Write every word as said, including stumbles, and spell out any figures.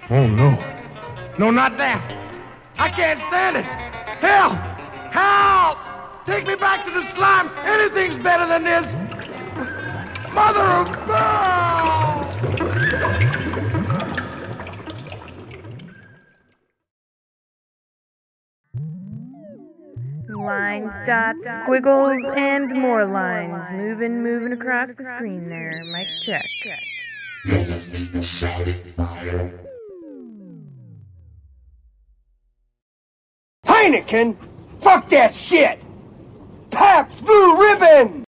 Oh, no. No, not that. I can't stand it. Help! Help! Take me back to the slime. Anything's better than this. Mother of God! Lines, dots, squiggles, and more lines. Moving, moving across the screen there. Mic check. Heineken? Fuck that shit! Pabst Blue Ribbon!